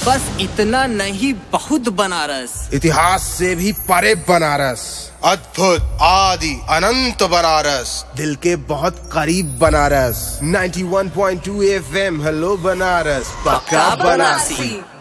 बस इतना नहीं, बहुत बनारस। इतिहास से भी परे बनारस, अद्भुत आदि अनंत बनारस, दिल के बहुत करीब बनारस। 91.2 FM, हेलो बनारस, पक्का बनारसी।